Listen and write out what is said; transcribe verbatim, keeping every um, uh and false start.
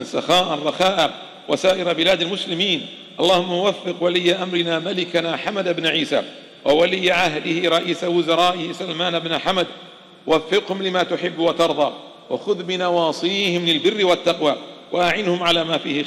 سخاء رخاء وسائر بلاد المسلمين. اللهم وفق ولي أمرنا ملكنا حمد بن عيسى وولي عهده رئيس وزرائه سلمان بن حمد، وفقهم لما تحب وترضى، وخذ بنواصيهم للبر والتقوى، وأعنهم على ما فيه